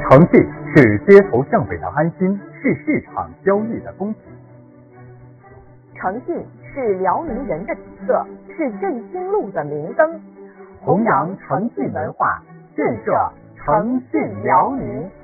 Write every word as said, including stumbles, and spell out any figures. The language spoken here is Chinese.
诚信是街头巷尾的安心，是市场交易的公平。 诚信是辽宁人的底色，是振兴路的明灯。 弘扬诚信文化，建设诚信辽宁。